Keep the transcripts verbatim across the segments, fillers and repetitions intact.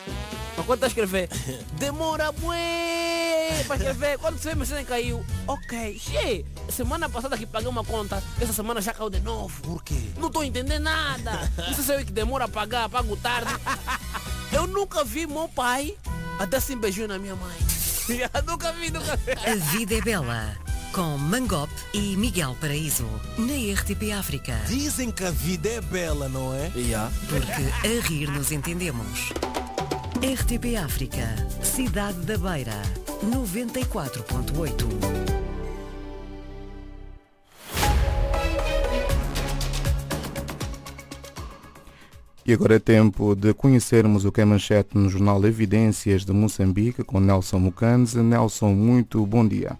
Mas quando está a escrever, demora bué para escrever. Quando você vê a mensagem caiu, ok, che, semana passada que paguei uma conta, essa semana já caiu de novo. Por quê? Não estou entendendo nada. Você sabe que demora a pagar, pago tarde. Eu nunca vi meu pai a dar assim beijinho na minha mãe. Nunca vi, nunca vi. A Vida é Bela, com Mangop e Miguel Paraíso, na R T P África. Dizem que a vida é bela, não é? Yeah. Porque a rir nos entendemos. R T P África, Cidade da Beira, noventa e quatro ponto oito. E agora é tempo de conhecermos o que é manchete no jornal Evidências de Moçambique com Nelson Mucanze. Nelson, muito bom dia.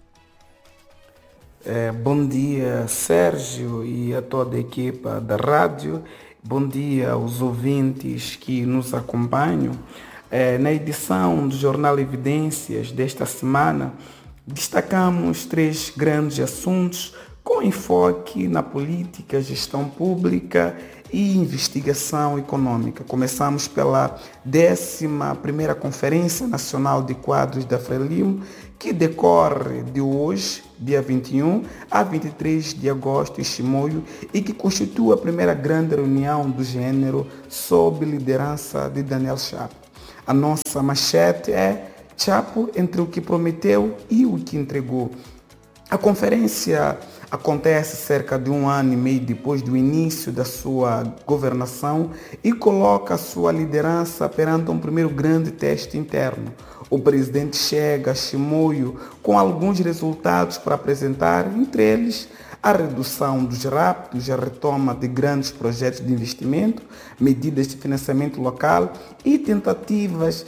É, bom dia, Sérgio, e a toda a equipa da rádio. Bom dia aos ouvintes que nos acompanham. É, na edição do jornal Evidências desta semana, destacamos três grandes assuntos com enfoque na política, gestão pública e investigação econômica. Começamos pela décima primeira Conferência Nacional de Quadros da Frelimo, que decorre de hoje, dia vinte e um, a vinte e três de agosto em Chimoio e que constitui a primeira grande reunião do gênero sob liderança de Daniel Chapo. A nossa manchete é Chapo entre o que prometeu e o que entregou. A conferência acontece cerca de um ano e meio depois do início da sua governação e coloca a sua liderança perante um primeiro grande teste interno. O presidente chega a Chimoio com alguns resultados para apresentar, entre eles a redução dos rápidos, a retoma de grandes projetos de investimento, medidas de financiamento local e tentativas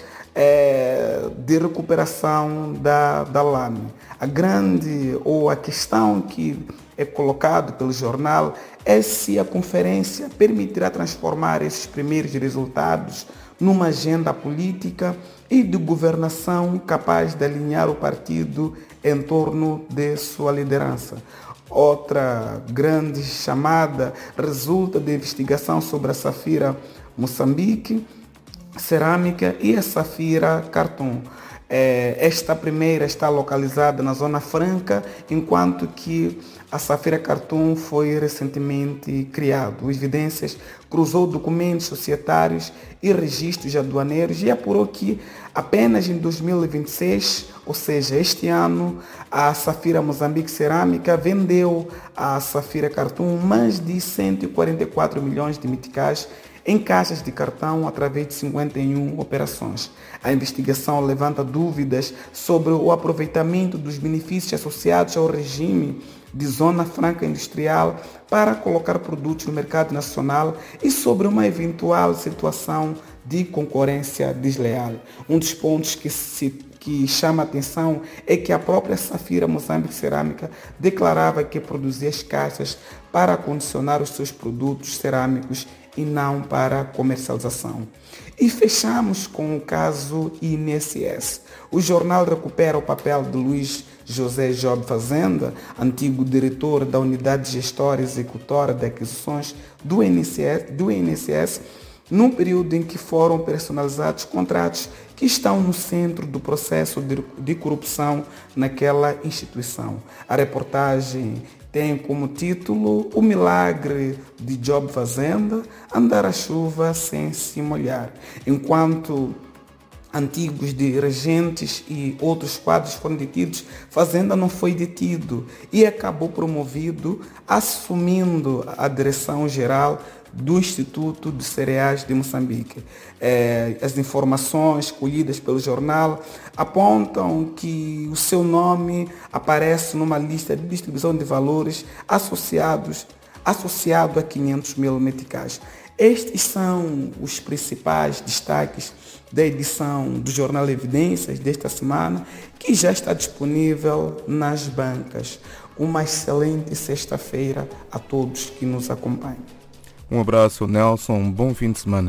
é, de recuperação da, da Lame. A grande ou a questão que é colocada pelo jornal é se a conferência permitirá transformar esses primeiros resultados numa agenda política e de governação capaz de alinhar o partido em torno de sua liderança. Outra grande chamada resulta da investigação sobre a Safira Moçambique, cerâmica e a Safira Cartão. Esta primeira está localizada na Zona Franca, enquanto que a Safira Cartão foi recentemente criado. O Evidências cruzou documentos societários e registros aduaneiros e apurou que apenas em dois mil e vinte e seis, ou seja, este ano, a Safira Moçambique Cerâmica vendeu à Safira Cartão mais de cento e quarenta e quatro milhões de meticais em caixas de cartão através de cinquenta e uma operações. A investigação levanta dúvidas sobre o aproveitamento dos benefícios associados ao regime de Zona Franca Industrial para colocar produtos no mercado nacional e sobre uma eventual situação de concorrência desleal. Um dos pontos que se que chama a atenção é que a própria Safira Moçambique Cerâmica declarava que produzia as caixas para acondicionar os seus produtos cerâmicos e não para comercialização. E fechamos com o caso I N S S. O jornal recupera o papel de Luiz José Job Fazenda, antigo diretor da Unidade Gestora Executora de Aquisições do I N S S, do I N S S, num período em que foram personalizados contratos que estão no centro do processo de, de corrupção naquela instituição. A reportagem tem como título O Milagre de Job Fazenda, andar a chuva sem se molhar. Enquanto antigos dirigentes e outros quadros foram detidos, Fazenda não foi detido e acabou promovido, assumindo a direção geral do Instituto de Cereais de Moçambique. É, as informações colhidas pelo jornal apontam que o seu nome aparece numa lista de distribuição de valores associados associado a quinhentos mil meticais. Estes são os principais destaques da edição do Jornal Evidências desta semana, que já está disponível nas bancas. Uma excelente sexta-feira a todos que nos acompanham. Um abraço, Nelson. Um bom fim de semana.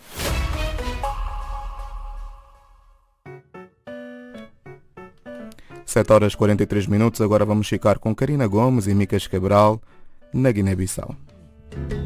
sete horas e quarenta e três minutos. Agora vamos ficar com Karina Gomes e Micas Cabral na Guiné-Bissau.